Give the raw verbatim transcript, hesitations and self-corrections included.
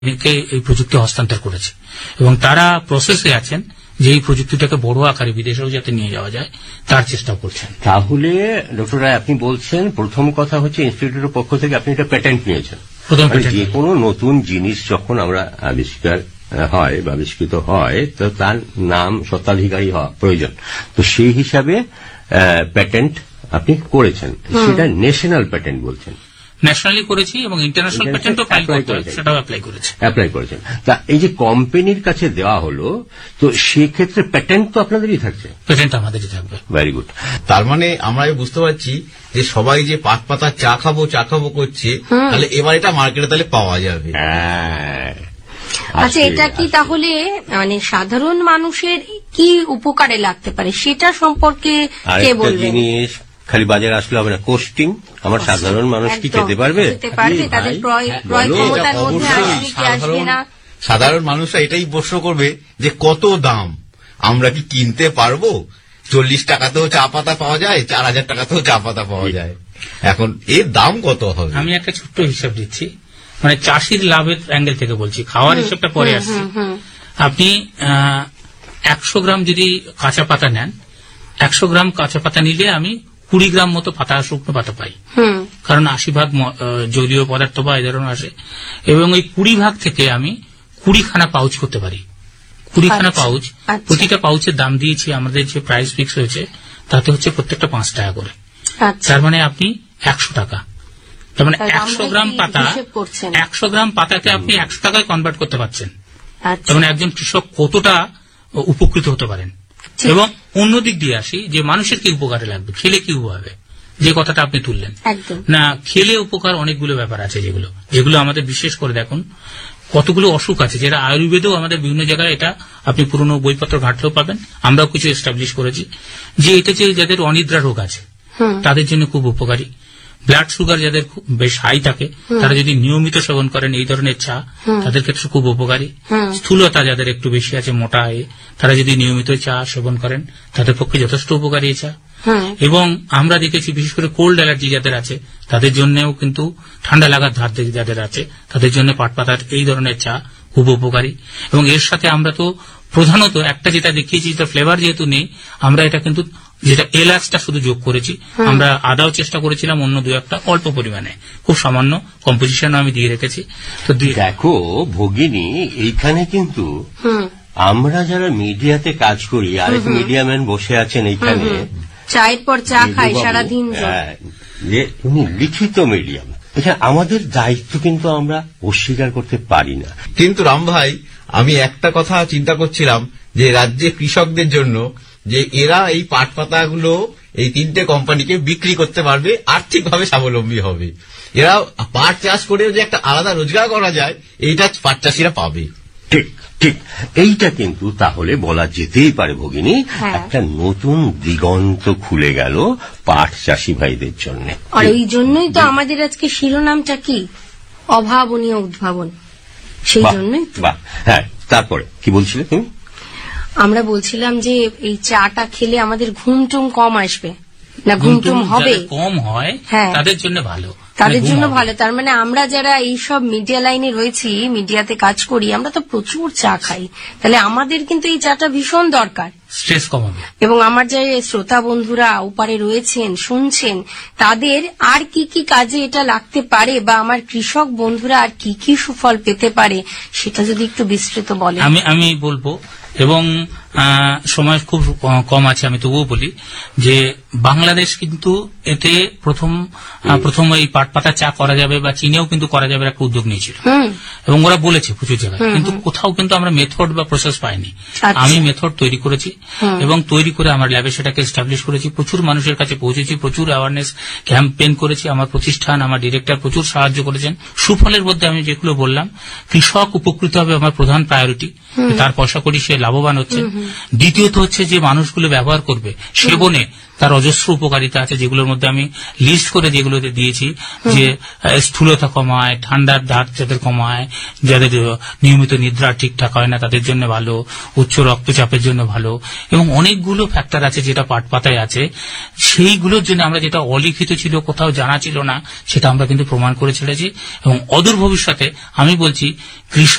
এই প্রযুক্তি হস্তান্তর করেছে এবং তারা প্রসেসে আছেন যে এই প্রযুক্তিটাকে বড় আকারে বিদেশেও যাতে নিয়ে যাওয়া যায় তার চেষ্টা করছেন। তাহলে ডক্টর রায় আপনি বলছেন প্রথম কথা হচ্ছে ইনস্টিটিউটের পক্ষ থেকে আপনি একটা প্যাটেন্ট নিয়েছেন। যে কোনো নতুন জিনিস যখন আমরা আবিষ্কার হয় বা আবিষ্কৃত হয় তো তার নাম স্বত্বাধিকারী হওয়া প্রয়োজন, তো সেই হিসাবে প্যাটেন্ট আপনি করেছেন, সেটা ন্যাশনাল প্যাটেন্ট বলছেন। ন্যাশনালি করেছি এবং ইন্টারন্যাশনাল প্যাটেন্টও ফাইল করতে হয়, সেটাও অ্যাপ্লাই করেছি। অ্যাপ্লাই করেছেন। তা এই যে কোম্পানির কাছে দেওয়া হলো, তো সেক্ষেত্রে প্যাটেন্ট তো আপনাদেরই থাকছে? প্যাটেন্ট আমাদেরই থাকবে। Very good. তার মানে আমরা বুঝতে পারছি যে সবাই যে পাট পাতা চা খাবো চা খাবো করছে, তাহলে এবার এটা মার্কেটে তাহলে পাওয়া যাবে। আচ্ছা, এটা কি তাহলে মানে সাধারণ মানুষের কি উপকারে লাগতে পারে সেটা সম্পর্কে কে বলবেন? জিনিস খালি বাজারে আসলে হবে না, কোস্টিং আমার সাধারণ মানুষ কি খেতে পারবে? তাদের ক্রয় ক্ষমতার মধ্যে আসবে কি আসবে না? সাধারণ মানুষরা এটাই প্রশ্ন করবে যে কত দাম, আমরা কি কিনতে পারবো? চল্লিশ টাকাতেও চা পাতা পাওয়া যায়, চার হাজার টাকাতেও চা পাতা পাওয়া যায়, এখন এর দাম কত হবে? আমি একটা ছোট্ট হিসাব দিচ্ছি, মানে চাষির লাভের অ্যাঙ্গেল থেকে বলছি, খাওয়ার হিসাবটা পরে আসছে। আপনি একশো গ্রাম যদি কাঁচা পাতা নেন, একশো গ্রাম কাঁচা পাতা নিলে আমি কুড়ি গ্রাম মতো পাতা শুকনো পাতা পাই, কারণ আশি ভাগ জলীয় পদার্থ বা এই ধরনের আসে, এবং ওই কুড়ি ভাগ থেকে আমি কুড়িখানা পাউচ করতে পারি। কুড়িখানা পাউচ, প্রতিটা পাউচের দাম দিয়েছি আমাদের যে প্রাইস ফিক্স হয়েছে তাতে হচ্ছে প্রত্যেকটা পাঁচ টাকা করে, তার মানে আপনি একশো টাকা, তার মানে একশো গ্রাম পাতা, একশো গ্রাম পাতাকে আপনি একশো টাকায় কনভার্ট করতে পারছেন, তার মানে একজন কৃষক কতটা উপকৃত হতে পারেন। এবং অন্য দিক দিয়ে আসি যে মানুষের কি উপকারে লাগবে, খেলে কি হবে, যে কথাটা আপনি তুললেন না, খেলে উপকার অনেকগুলো ব্যাপার আছে, যেগুলো যেগুলো আমাদের বিশেষ করে দেখুন কতগুলো অসুখ আছে যেটা আয়ুর্বেদেও আমাদের বিভিন্ন জায়গায়, এটা আপনি পুরনো বইপত্র ঘাটলেও পাবেন, আমরাও কিছু এস্টাবলিশ করেছি যে এটা যে যাদের অনিদ্রা রোগ আছে তাদের জন্য খুব উপকারী। ব্লাড সুগার যাদের বেশ হাই থাকে তারা যদি নিয়মিত সেবন করেন এই ধরনের চা, তাদের ক্ষেত্রে খুব উপকারী। স্থূলতা যাদের একটু বেশি আছে, মোটা হয়ে, তারা যদি নিয়মিত চা সেবন করেন তাদের পক্ষে যথেষ্ট উপকারী চা। এবং আমরা দেখেছি বিশেষ করে কোল্ড অ্যালার্জি যাদের আছে তাদের জন্যও কিন্তু, ঠান্ডা লাগার ধার যাদের আছে তাদের জন্য পাট পাতার এই ধরনের চা খুব উপকারী। এবং এর সাথে আমরা তো প্রধানত একটা যেটা দেখিয়েছি, যেটা ফ্লেভার যেহেতু নেই, আমরা এটা কিন্তু যেটা এলাচটা শুধু যোগ করেছি, আমরা আদাও চেষ্টা করেছিলাম অন্য দু একটা অল্প পরিমাণে, খুব সামান্য কম্পোজিশন আমি দিয়ে রেখেছি। তো দেখো ভগিনী, এইখানে কিন্তু আমরা যারা মিডিয়াতে কাজ করি, আরেক মিডিয়াম্যান বসে আছেন এইখানে, চায়ের পর চা খাই সারাদিন, যে উনি লিখিত মিডিয়াম, এটা আমাদের দায়িত্ব কিন্তু আমরা অস্বীকার করতে পারি না। কিন্তু রাম ভাই, আমি একটা কথা চিন্তা করছিলাম যে রাজ্যে কৃষকদের জন্য, যে এরা এই পাট পাতাগুলো এই তিনটে কোম্পানিকে বিক্রি করতে পারবে, আর্থিকভাবে স্বাবলম্বী হবে, এরা পাট চাষ করে যে একটা আলাদা রোজগার করা যায় এইটা পাট চাষিরা পাবে। ঠিক ঠিক, এইটা কিন্তু তাহলে বলা যেতেই পারে ভগিনী, একটা নতুন দিগন্ত খুলে গেল পাট চাষি ভাইদের জন্য। আর এই জন্যই তো আমাদের আজকে শিরোনামটা কি, অভাবনীয় উদ্ভাবন, সেই জন্যই। হ্যাঁ, তারপরে কি বলছিলে তুমি? আমরা বলছিলাম যে এই চাটা খেলে আমাদের ঘুমটুম কম আসবে না, ঘুমটুম হবে, কম হয়, তাদের জন্য ভালো, তাদের জন্য ভালো। তার মানে আমরা যারা এইসব মিডিয়া লাইনে রয়েছি, মিডিয়াতে কাজ করি, আমরা তো প্রচুর চা খাই, তাহলে আমাদের কিন্তু এই চাটা ভীষণ দরকার, স্ট্রেস কমাবে। এবং আমার যে শ্রোতা বন্ধুরা ওপারে রয়েছেন শুনছেন, তাদের আর কি কি কাজে এটা লাগতে পারে, বা আমার কৃষক বন্ধুরা আর কি কি সুফল পেতে পারে, সেটা যদি একটু বিস্তৃত বলেন। আমি আমি বলবো, এবং সময় খুব কম আছে, আমি তবুও বলি যে বাংলাদেশ কিন্তু এতে প্রথম প্রথম এই পাট পাতা চা করা যাবে বা চীনেও কিন্তু করা যাবে একটা উদ্যোগ নিয়েছিল, এবং ওরা বলেছে প্রচুর জায়গায়, কিন্তু কোথাও কিন্তু আমরা মেথড বা প্রসেস পাইনি। আমি মেথড তৈরি করেছি এবং তৈরি করে আমার ল্যাবে সেটাকে এস্টাবলিশ করেছি, প্রচুর মানুষের কাছে পৌঁছেছি, প্রচুর অ্যাওয়ারনেস ক্যাম্পেইন করেছি, আমার প্রতিষ্ঠান, আমার ডিরেক্টর প্রচুর সাহায্য করেছেন। সুফলের মধ্যে আমি যেগুলো বললাম, কৃষক উপকৃত হবে আমার প্রধান প্রায়োরিটি, তার পয়সা করি সে লাভবান হচ্ছে, দ্বিতীয়ত হচ্ছে যে মানুষগুলো ব্যবহার করবে সেবনে তার অজস্র উপকারিতা আছে, যেগুলোর মধ্যে আমি লিস্ট করে যেগুলোতে দিয়েছি, যে স্থূলতা কমায়, ঠান্ডার ধার যাদের কমায়, যাদের নিয়মিত নিদ্রা ঠিকঠাক হয় না তাদের জন্য ভালো, উচ্চ রক্তচাপের জন্য ভালো, এবং অনেকগুলো ফ্যাক্টর আছে যেটা পাট পাতায় আছে। সেইগুলোর জন্য আমরা যেটা অলিখিত ছিল, কোথাও জানা ছিল না, সেটা আমরা কিন্তু প্রমাণ করে ছেড়েছি। এবং অদূর ভবিষ্যতে আমি বলছি কৃষক